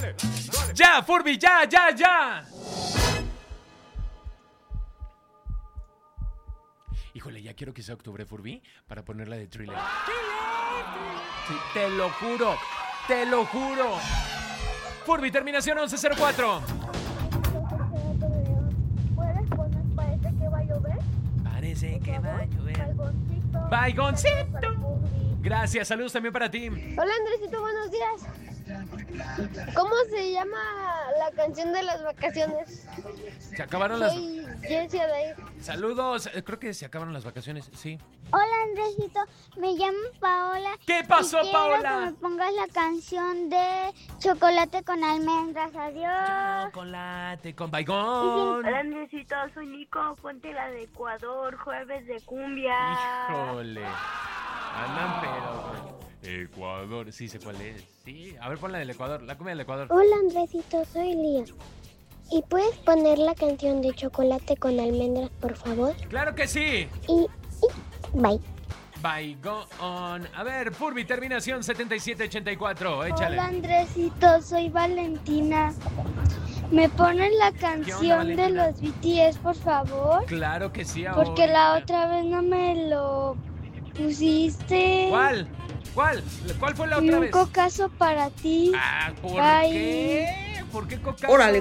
¡Ya, Furby! ¡Ya! Híjole, ya quiero que sea octubre, Furby, para ponerla de Thriller. Sí, te lo juro. Furby, terminación 1104. ¿Puedes poner parece que va a llover? Parece que va a llover. Baigoncito. Baigoncito. Gracias, saludos también para ti. Hola Andresito, buenos días. ¿Cómo se llama la canción de las vacaciones? Se acabaron las... Soy Jessie Adair. Saludos, creo que se acabaron las vacaciones, sí. Hola Andresito, me llamo Paola. ¿Qué pasó, y Paola? Quiero que me pongas la canción de Chocolate con Almendras. Adiós. Chocolate con baigón. Hola Andresito, soy Nico, ponte la de Ecuador, jueves de cumbia. Híjole. Andan pero... Ecuador, sí sé cuál es. Sí, a ver, pon la del Ecuador, la cumbia del Ecuador. Hola Andresito, soy Lía. ¿Y puedes poner la canción de Chocolate con Almendras, por favor? ¡Claro que sí! Y bye. Baigón. A ver, Furby, terminación 7784. Échale. Hola Andresito, soy Valentina. ¿Me pones la canción de Valentina? los BTS, por favor? Claro que sí, Porque la ahorita. otra vez no me lo pusiste. ¿Cuál? ¿Cuál fue la otra Un vez? cocazo para ti. Ah, ¿por Bye. qué? ¿Por qué cocazo? Órale,